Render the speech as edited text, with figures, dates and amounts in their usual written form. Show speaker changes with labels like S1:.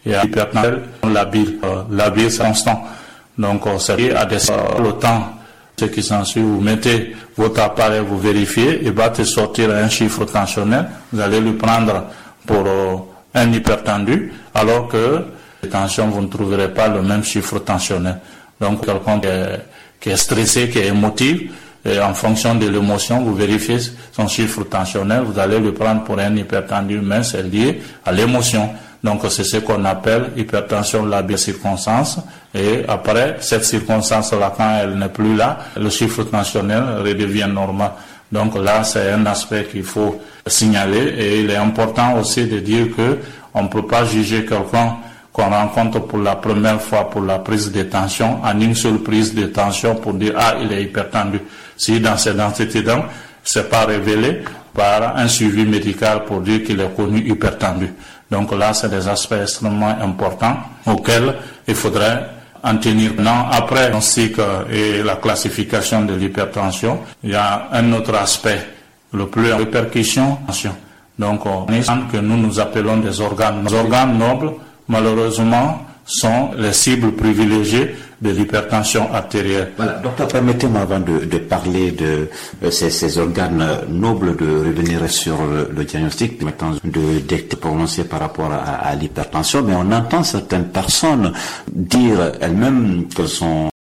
S1: et à l'hypertension, la bile c'est constant. Donc, c'est lié à le temps. Ce qui s'ensuit, vous mettez votre appareil, vous vérifiez, il va te sortir un chiffre tensionnel. Vous allez le prendre pour un hypertendu, alors que la tension, vous ne trouverez pas le même chiffre tensionnel. Donc, quelqu'un qui est stressé, qui est émotif, et en fonction de l'émotion, vous vérifiez son chiffre tensionnel, vous allez le prendre pour un hypertendu, mais c'est lié à l'émotion. Donc, c'est ce qu'on appelle hypertension labiale circonstance. Et après, cette circonstance-là, quand elle n'est plus là, le chiffre tensionnel redevient normal. Donc là, c'est un aspect qu'il faut signaler. Et il est important aussi de dire que on ne peut pas juger quelqu'un qu'on rencontre pour la première fois pour la prise de tension en une seule prise de tension pour dire « Ah, il est hypertendu ». Si dans cet antécédent, c'est pas révélé par un suivi médical pour dire qu'il est connu hypertendu. Donc là, c'est des aspects extrêmement importants auxquels il faudrait en tenir. Non, après le diagnostic et la classification de l'hypertension, il y a un autre aspect, le plus répercussion. Donc, on est que nous appelons des organes. Les organes nobles, malheureusement, sont les cibles privilégiées de l'hypertension artérielle.
S2: Voilà, docteur, permettez-moi avant de parler de ces organes nobles de revenir sur le diagnostic de d'actes prononcés par rapport à l'hypertension, mais on entend certaines personnes dire elles-mêmes qu'elles sont